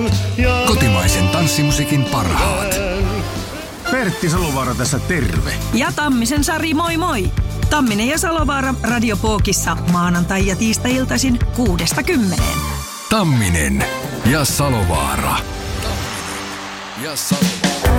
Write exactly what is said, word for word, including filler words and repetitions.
Kotimaisen tanssimusiikin parhaat. Pertti Salovaara tässä terve. Ja Tammisen Sari moi moi. Tamminen ja Salovaara Radiopookissa maanantai- ja tiistai-iltaisin kuudesta kymmeneen. Tamminen ja Salovaara. Tamminen ja Salovaara.